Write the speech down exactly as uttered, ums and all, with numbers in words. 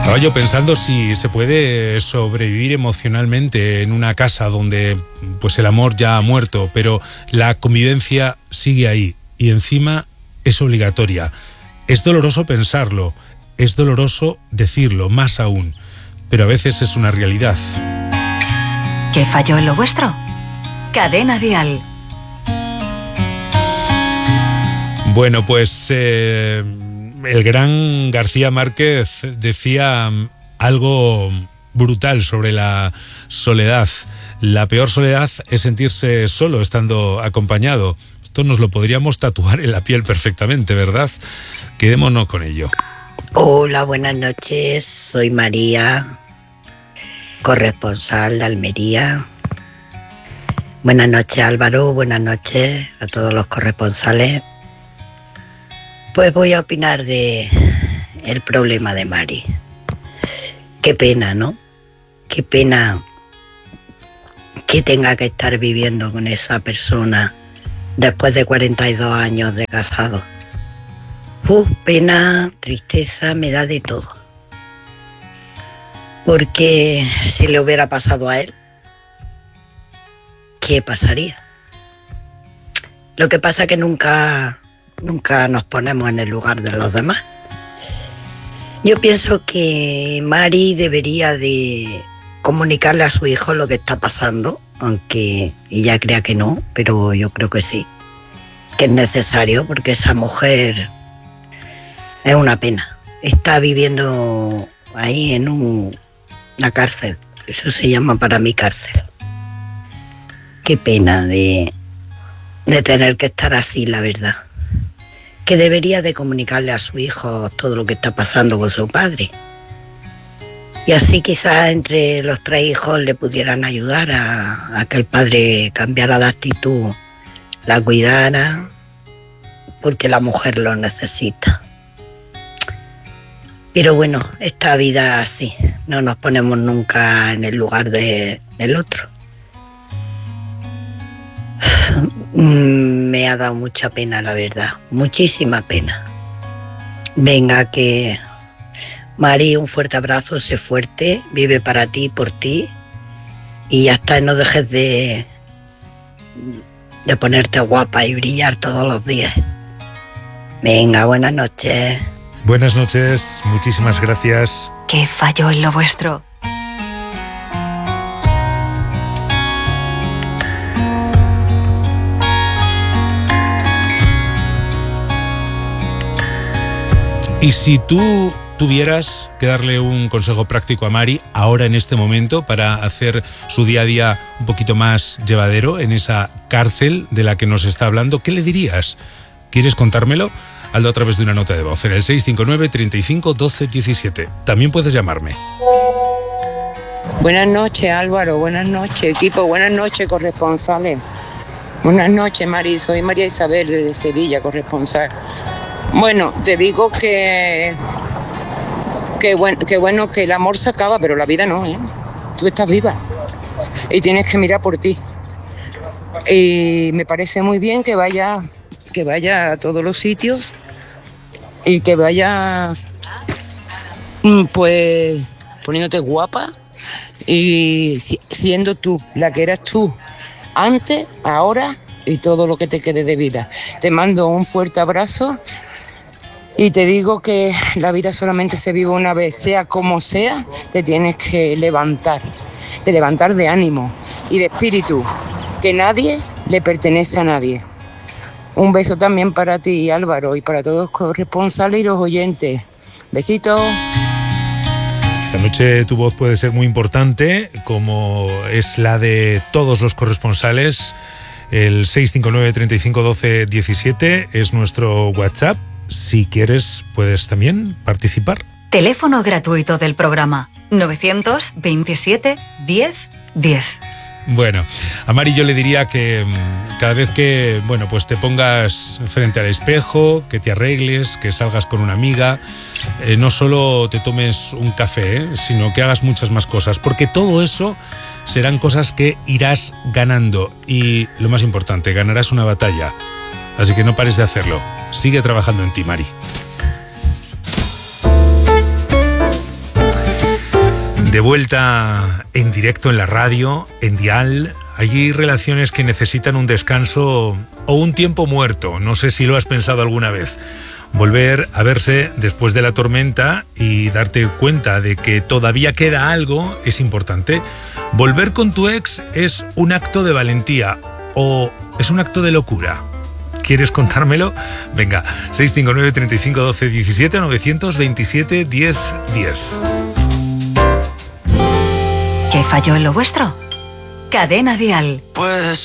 Estaba yo pensando si se puede sobrevivir emocionalmente en una casa donde pues el amor ya ha muerto, pero la convivencia sigue ahí y encima es obligatoria. Es doloroso pensarlo, es doloroso decirlo, más aún, pero a veces es una realidad. ¿Qué falló en lo vuestro? Cadena Dial. Bueno, pues eh, el gran García Márquez decía algo brutal sobre la soledad. La peor soledad es sentirse solo estando acompañado. Esto nos lo podríamos tatuar en la piel perfectamente, ¿verdad? Quedémonos con ello. Hola, buenas noches. Soy María, corresponsal de Almería. Buenas noches, Álvaro. Buenas noches a todos los corresponsales. Pues voy a opinar de el problema de Mari. Qué pena, ¿no? Qué pena que tenga que estar viviendo con esa persona después de cuarenta y dos años de casado. Uf, pena, tristeza, me da de todo. Porque si le hubiera pasado a él, ¿qué pasaría? Lo que pasa es que nunca... Nunca nos ponemos en el lugar de los demás. Yo pienso que Mari debería de comunicarle a su hijo lo que está pasando, aunque ella crea que no, pero yo creo que sí, que es necesario, porque esa mujer es una pena. Está viviendo ahí en un, una cárcel, eso se llama para mí cárcel. Qué pena de, de tener que estar así, la verdad. Que debería de comunicarle a su hijo todo lo que está pasando con su padre. Y así quizás entre los tres hijos le pudieran ayudar a, a que el padre cambiara de actitud, la cuidara, porque la mujer lo necesita. Pero bueno, esta vida es así, no nos ponemos nunca en el lugar de, del otro. Me ha dado mucha pena, la verdad, muchísima pena. Venga, que Mari, un fuerte abrazo, sé fuerte, vive para ti, por ti, y ya está, no dejes de, de ponerte guapa y brillar todos los días. Venga, buenas noches. Buenas noches, muchísimas gracias. ¿Qué falló en lo vuestro? Y si tú tuvieras que darle un consejo práctico a Mari ahora en este momento para hacer su día a día un poquito más llevadero en esa cárcel de la que nos está hablando, ¿qué le dirías? ¿Quieres contármelo? Hazlo a través de una nota de voz en el seis cinco nueve, treinta y cinco, doce, diecisiete. También puedes llamarme. Buenas noches, Álvaro. Buenas noches, equipo. Buenas noches, corresponsales. Buenas noches, Mari. Soy María Isabel de Sevilla, corresponsal. Bueno, te digo que, que, bueno, que bueno que el amor se acaba, pero la vida no, ¿eh? Tú estás viva y tienes que mirar por ti. Y me parece muy bien que vaya, que vaya a todos los sitios y que vayas, pues, poniéndote guapa y siendo tú, la que eras tú antes, ahora y todo lo que te quede de vida. Te mando un fuerte abrazo. Y te digo que la vida solamente se vive una vez, sea como sea, te tienes que levantar, de levantar de ánimo y de espíritu, que nadie le pertenece a nadie. Un beso también para ti, Álvaro, y para todos los corresponsales y los oyentes. Besitos. Esta noche tu voz puede ser muy importante, como es la de todos los corresponsales. El seis cinco nueve, treinta y cinco, doce, diecisiete es nuestro WhatsApp. Si quieres, puedes también participar. Teléfono gratuito del programa novecientos veintisiete, diez, diez. Bueno, a Mari yo le diría que cada vez que, bueno, pues te pongas frente al espejo, que te arregles, que salgas con una amiga, eh, no solo te tomes un café, eh, sino que hagas muchas más cosas, porque todo eso serán cosas que irás ganando y, lo más importante, ganarás una batalla. Así que no pares de hacerlo. Sigue trabajando en ti, Mari. de vuelta en directo en la radio, en Dial. Hay relaciones que necesitan un descanso o un tiempo muerto. No sé si lo has pensado alguna vez. Volver a verse después de la tormenta y darte cuenta de que todavía queda algo es importante. Volver con tu ex es un acto de valentía o es un acto de locura. ¿Quieres contármelo? Venga, seis cinco nueve, treinta y cinco, doce, diecisiete, novecientos veintisiete, diez, diez. ¿Qué falló en lo vuestro? Cadena Dial. Puedes